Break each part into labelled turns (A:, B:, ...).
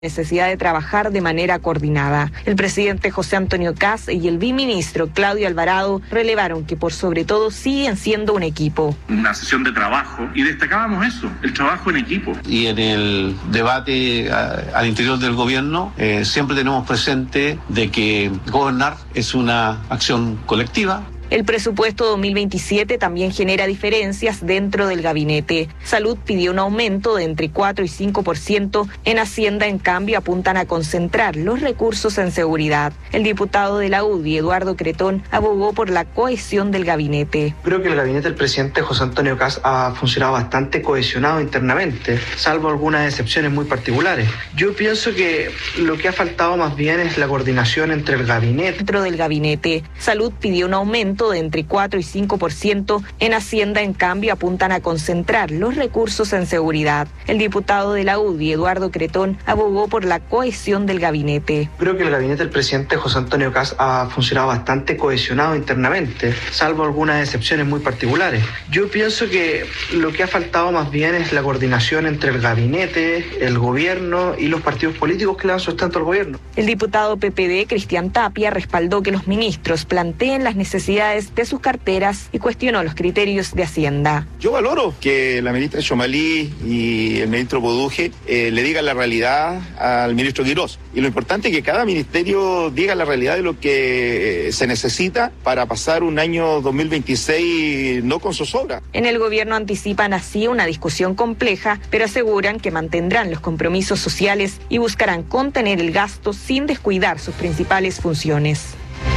A: necesidad de trabajar de manera coordinada. El presidente José Antonio Kast y el viceministro Claudio Alvarado relevaron que por sobre todo siguen siendo un equipo.
B: Una sesión de trabajo y destacábamos eso, el trabajo en equipo.
C: Y en el debate al interior del gobierno siempre tenemos presente de que gobernar es una acción colectiva.
A: El presupuesto 2027 también genera diferencias dentro del gabinete. Salud pidió un aumento de entre 4 y 5%. En Hacienda, en cambio, apuntan a concentrar los recursos en seguridad. El diputado de la UDI, Eduardo Cretón, abogó por la cohesión del gabinete.
D: Creo que el gabinete del presidente José Antonio Kast ha funcionado bastante cohesionado internamente, salvo algunas excepciones muy particulares. Yo pienso que lo que ha faltado más bien es la coordinación entre el gabinete.
A: Dentro del gabinete, Salud pidió un aumento de entre 4 y 5%. En Hacienda, en cambio, apuntan a concentrar los recursos en seguridad. El diputado de la UDI, Eduardo Cretón, abogó por la cohesión del gabinete.
D: Creo que el gabinete del presidente José Antonio Kast ha funcionado bastante cohesionado internamente, salvo algunas excepciones muy particulares. Yo pienso que lo que ha faltado más bien es la coordinación entre el gabinete, el gobierno y los partidos políticos que le dan sustento al gobierno.
A: El diputado PPD, Cristian Tapia, respaldó que los ministros planteen las necesidades de sus carteras y cuestionó los criterios de Hacienda.
E: Yo valoro que la ministra Xomalí y el ministro Boduje le digan la realidad al ministro Quirós. Y lo importante es que cada ministerio diga la realidad de lo que se necesita para pasar un año 2026 no con zozobra.
A: En el gobierno anticipan así una discusión compleja, pero aseguran que mantendrán los compromisos sociales y buscarán contener el gasto sin descuidar sus principales funciones.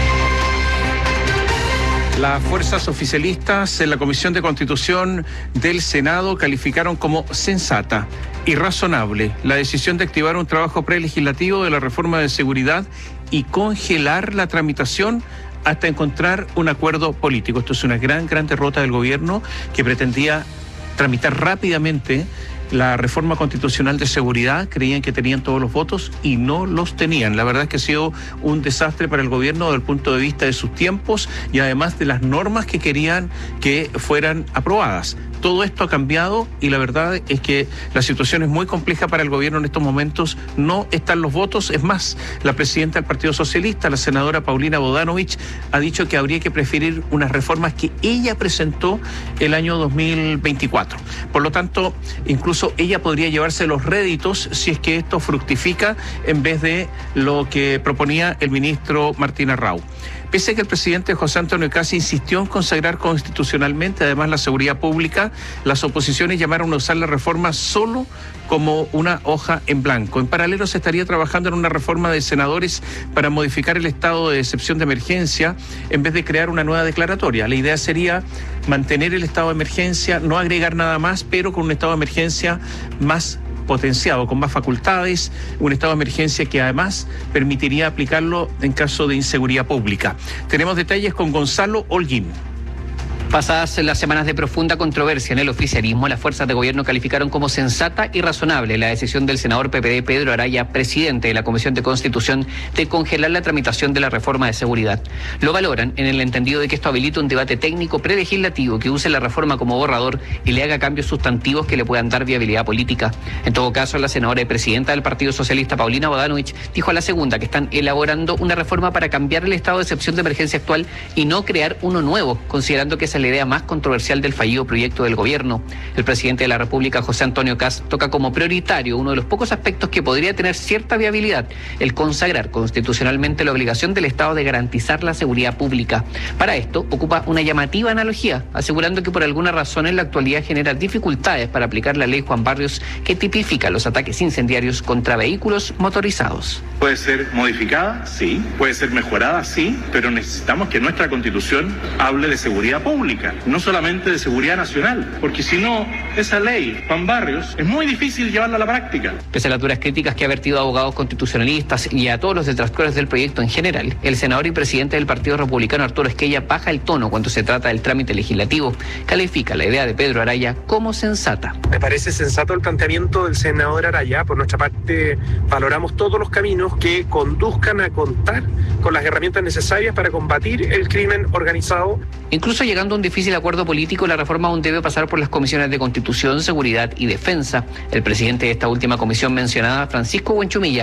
F: Las fuerzas oficialistas en la Comisión de Constitución del Senado calificaron como sensata y razonable la decisión de activar un trabajo prelegislativo de la reforma de seguridad y congelar la tramitación hasta encontrar un acuerdo político. Esto es una gran derrota del gobierno que pretendía tramitar rápidamente la reforma constitucional de seguridad. Creían que tenían todos los votos y no los tenían. La verdad es que ha sido un desastre para el gobierno desde el punto de vista de sus tiempos y además de las normas que querían que fueran aprobadas. Todo esto ha cambiado y la verdad es que la situación es muy compleja para el gobierno en estos momentos. No están los votos. Es más, la presidenta del Partido Socialista, la senadora Paulina Bodanovich, ha dicho que habría que preferir unas reformas que ella presentó el año 2024. Por lo tanto, incluso ella podría llevarse los réditos si es que esto fructifica en vez de lo que proponía el ministro Martín Arrau. Pese a que el presidente José Antonio Kast insistió en consagrar constitucionalmente además la seguridad pública, las oposiciones llamaron a usar la reforma solo como una hoja en blanco. En paralelo se estaría trabajando en una reforma de senadores para modificar el estado de excepción de emergencia en vez de crear una nueva declaratoria. La idea sería mantener el estado de emergencia, no agregar nada más, pero con un estado de emergencia más potenciado, con más facultades, un estado de emergencia que además permitiría aplicarlo en caso de inseguridad pública. Tenemos detalles con Gonzalo Holguín.
G: Pasadas las semanas de profunda controversia en el oficialismo, las fuerzas de gobierno calificaron como sensata y razonable la decisión del senador PPD Pedro Araya, presidente de la Comisión de Constitución, de congelar la tramitación de la reforma de seguridad. Lo valoran en el entendido de que esto habilita un debate técnico prelegislativo que use la reforma como borrador y le haga cambios sustantivos que le puedan dar viabilidad política. En todo caso, la senadora y presidenta del Partido Socialista, Paulina Bodanovich, dijo a La Segunda que están elaborando una reforma para cambiar el estado de excepción de emergencia actual y no crear uno nuevo, considerando que esa es la idea más controversial del fallido proyecto del gobierno. El presidente de la República, José Antonio Kast, toca como prioritario uno de los pocos aspectos que podría tener cierta viabilidad, el consagrar constitucionalmente la obligación del Estado de garantizar la seguridad pública. Para esto, ocupa una llamativa analogía, asegurando que por alguna razón en la actualidad genera dificultades para aplicar la ley Juan Barrios que tipifica los ataques incendiarios contra vehículos motorizados.
B: Puede ser modificada, sí, puede ser mejorada, sí, pero necesitamos que nuestra Constitución hable de seguridad pública, no solamente de seguridad nacional, porque si no, esa ley, Juan Barrios, es muy difícil llevarla a la práctica.
G: Pese a las duras críticas que ha vertido a abogados constitucionalistas y a todos los detractores del proyecto en general, el senador y presidente del Partido Republicano, Arturo Esquella, baja el tono cuando se trata del trámite legislativo. Califica la idea de Pedro Araya como sensata.
H: Me parece sensato el planteamiento del senador Araya. Por nuestra parte, valoramos todos los caminos que conduzcan a contar con las herramientas necesarias para combatir el crimen organizado.
G: Incluso llegando un difícil acuerdo político, la reforma aún debe pasar por las comisiones de Constitución, Seguridad y Defensa. El presidente de esta última comisión mencionada, Francisco Buenchumilla,